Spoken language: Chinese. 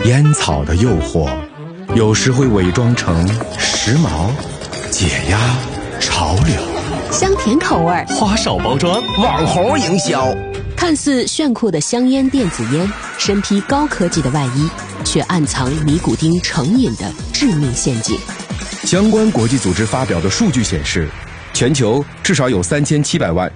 烟草的诱惑，有时会伪装成时髦、解压、潮流， 香甜口味， 花哨包装，网红营销。 看似炫酷的香烟电子烟，身披高科技的外衣，却暗藏尼古丁成瘾的致命陷阱。 相关国际组织发表的数据显示，全球至少有3700万